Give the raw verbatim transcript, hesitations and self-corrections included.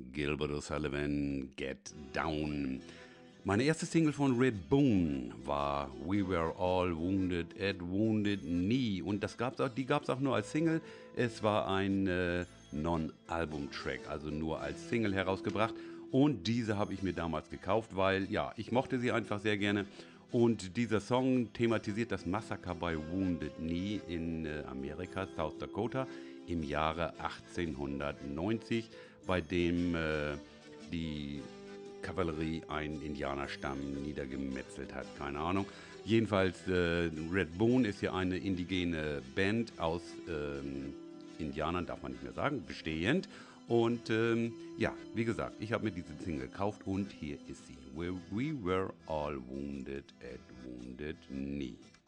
Gilbert O'Sullivan, Get Down. Meine erste Single von Redbone war We Were All Wounded at Wounded Knee. Und das gab's auch, die gab es auch nur als Single. Es war ein äh, Non-Album-Track, also nur als Single herausgebracht. Und diese habe ich mir damals gekauft, weil ja, ich mochte sie einfach sehr gerne. Und dieser Song thematisiert das Massaker bei Wounded Knee in äh, Amerika, South Dakota, im Jahre achtzehnhundertneunzig, bei dem äh, die Kavallerie einen Indianerstamm niedergemetzelt hat, keine Ahnung. Jedenfalls, äh, Redbone ist ja eine indigene Band aus ähm, Indianern, darf man nicht mehr sagen, bestehend. Und ähm, ja, wie gesagt, ich habe mir diese Single gekauft und hier ist sie. We, we were all wounded at Wounded Knee.